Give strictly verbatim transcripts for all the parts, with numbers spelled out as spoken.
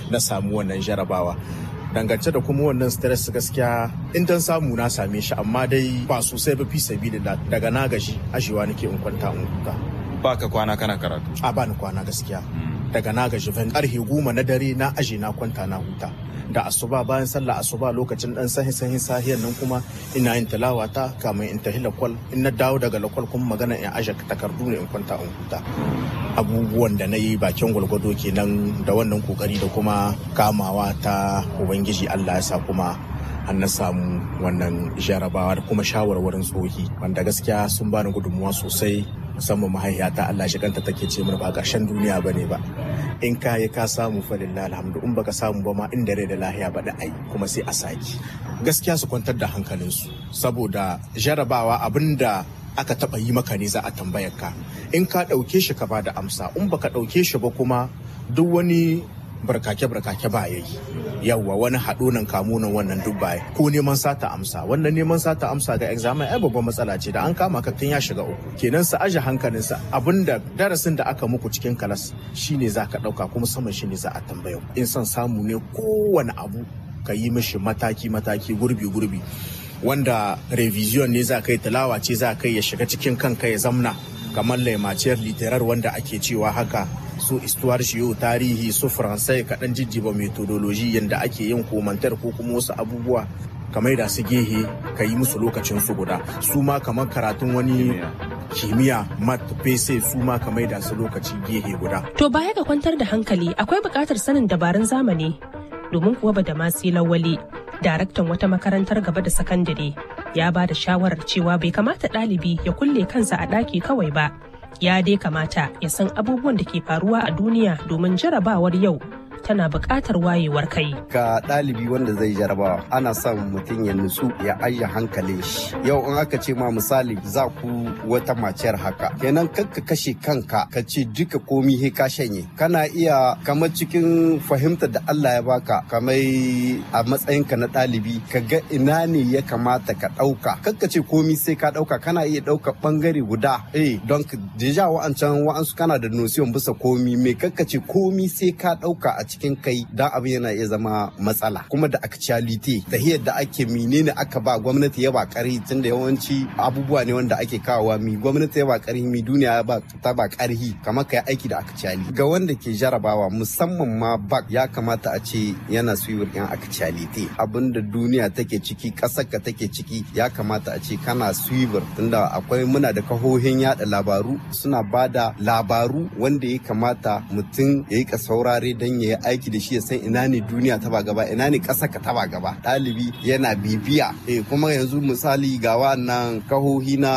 na samu wannan jarabawa. Dangance da kuma wannan stress gaskiya in dan samu na same shi amma dai ba sosai ba fi sabilillah daga na gaji ashewa nake in kwanta in huta. Ba ka kwana kana karatu? A ba ni kwana gaskiya. Daga na gaji ban karfe goma na dare na aje na kwanta na huta. Da asuba bayan sallah asuba lokacin dan sahi sahi sahiyan nan kuma ina yin tilawa ta kamar in tahi lakwal in na dawo daga lakwal kuma magana in aje takardu ne in kwanta in huta. Abubuwan da na yi bakin gwalgwado kenan da wannan kokari da kuma kamawa ta ubangiji Allah ya sa kuma an na samu wannan jarabawa da kuma shawarwarin tsohi wanda gaskiya sun bani gudunmuwa sosai musamman mahaifiyata Allah shi kanta take ce mana ba ƙarshen duniya bane ba in ka yi ka samu fa lillahi alhamdu in baka samu ba ma inda rai da lahiya ba da ai kuma sai a saki gaskiya su kwantar da hankalinsu saboda jarabawa abinda aka taba yi maka ne za a tambayar ka in ka dauke shi ka bada amsa in baka dauke shi ba kuma duk wani barkake-barkake ba ya yi yawwa wani haɗo nan kamo nan wannan duk baya ko neman sata amsa wannan neman sata amsa ga examen ai babban matsala ce da an kama ka tun ya shiga uku kenan sa aje hankalinsa abinda darasin da aka muku cikin kalas shine za ka ɗauka kuma saman shi ne za a tambaya in son samu ne kowane abu ka yi mishi mataki-mataki gurbi-gurbi wanda revision ne za ka yi tilawa ce za ka yi ya shiga cikin kanka ya zamna kamar laimaciyar literar wanda ake cewa haka su istuwar shiyo tarihi su faransai kaɗan jijjiba metodoloji yadda ake yin komantar ko kuma wasu abubuwa kamar da su gehe ka yi musu lokacin su guda su ma kamar karatun wani kimiyya mat pese su ma kamar da su lokaci gehe guda. To baya ga kwantar da hankali akwai buƙatar sanin dabarun zamani domin kuwa ba da masu lawali daraktan wata makarantar gaba da sakandare ya ba da shawarar cewa bai kamata ɗalibi ya kulle kansa a ɗaki kawai ba ya dai kamata ya san abubuwan da ke faruwa a duniya domin jarabawar yau tana buƙatar wayewar kai. Ga ɗalibi wanda zai jarabawa ana son mutum ya nutsu ya ajiye hankalin shi. Yau in aka ce ma misali za ku wata maciyar haka. Kenan kakka kashe kanka ka ce duka komi he ka shanye. Kana iya kamar cikin fahimtar da Allah ya baka kamar a matsayinka na ɗalibi ka ga ina ne ya kamata ka ɗauka. Kakka ce komi sai ka ɗauka kana iya ɗauka ɓangare guda. Eh don deja wa'ancan wa'ansu kana da nosiyon bisa komi me kakka ce komi sai ka ɗauka a cikin kai dan abin yana iya zama matsala kuma da actuality da yadda ake menene aka ba gwamnati ya ba karhi tunda yawanci abubuwa ne wanda ake kawowa mi gwamnati ya ba karhi mi duniya ba ta ba karhi kamar kai aiki da actuality ga wanda ke jarabawa musamman ma bak ya kamata a ce yana suyiwar yan actuality abinda duniya take ciki kasar ka take ciki ya kamata a ce kana suyiwar tunda akwai muna da kahohin yada labaru suna bada labaru wanda ya kamata mutum ya yi ka saurare dan ya aiki da shi ya san ina ne duniya ta ba gaba ina ne ƙasa ka ta ba gaba ɗalibi yana bibiya eh kuma yanzu misali ga wannan kahohi na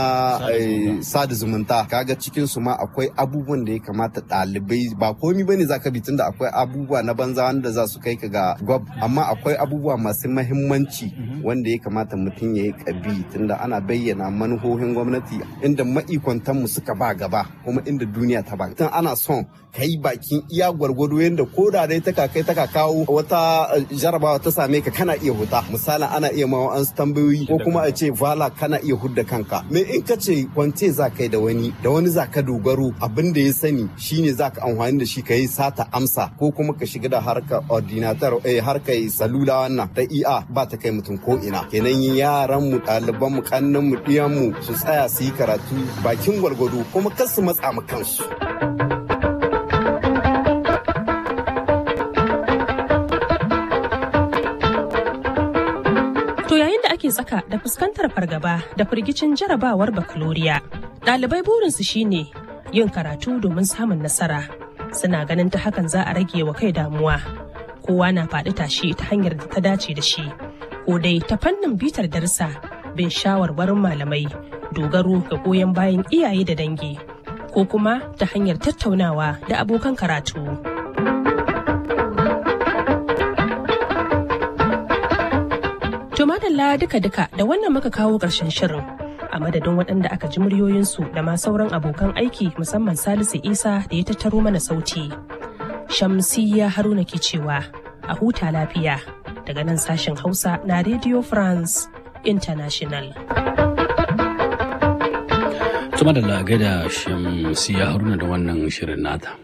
sada zumunta kaga cikin su ma akwai abubuwan da ya kamata ɗalibai ba komi bane zaka bi tunda akwai abubuwa na banza wanda za su kai ka ga gwab amma akwai abubuwa masu mahimmanci wanda ya kamata mutum ya yi kabi tunda ana bayyana manuhohin gwamnati inda ma'ikwantan mu suka ba gaba kuma inda duniya ta ba tun ana son kai bakin iya gwargwado yanda ko da dai taka kai taka kawo wata jarabawa ta same ka kana iya huta misalin ana iya ma an tambayoyi ko kuma a ce vala kana iya hudda kanka me in ka ce kwance za kai da wani da wani za ka dogaro abin da ya sani shine za ka amfani da shi ka yi sata amsa ko kuma ka shiga da harkar ordinator eh harkar salula wannan ta iya ba ta kai mutum ko ina kenan yaran mu ɗaliban mu kannan mu ɗiyan mu su tsaya su yi karatu bakin gwargwado kuma kar su matsa mu kansu. ake tsaka da fuskantar fargaba da firgicin jarabawar bakaloriya. Ɗalibai burinsu shine yin karatu domin samun nasara. Suna ganin ta hakan za a rage wa kai damuwa. Kowa na faɗi tashi ta hanyar da ta dace da shi. Ko dai ta fannin bitar darsa, bin shawarwarin malamai, dogaro ga goyon bayan iyaye da dangi. Ko kuma ta hanyar tattaunawa da abokan karatu. To madalla duka-duka da wannan muka kawo ƙarshen shirin. A madadin waɗanda aka ji muryoyinsu da ma sauran abokan aiki musamman Salisu Isa da ya tattaro mana sauti. Shamsiyya Haruna ke cewa a huta lafiya daga nan sashen Hausa na Radio France International. Tuma da lagada Shamsiyya Haruna da wannan shirin nata.